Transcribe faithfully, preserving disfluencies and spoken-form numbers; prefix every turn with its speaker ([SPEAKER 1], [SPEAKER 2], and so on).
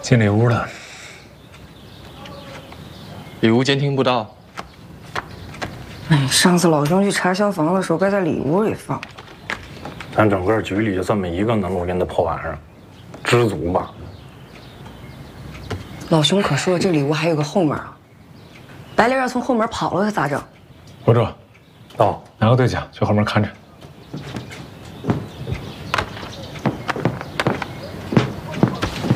[SPEAKER 1] 进里屋了。
[SPEAKER 2] 里屋监听不到。
[SPEAKER 3] 哎，上次老兄去查消防的时候，该在里屋里放。
[SPEAKER 1] 咱整个局里就这么一个能够给他破玩意儿，知足吧。
[SPEAKER 3] 老兄可说这里屋还有个后门啊，白莲要从后门跑了可咋整？
[SPEAKER 1] 不这，到拿个对讲去后面看着。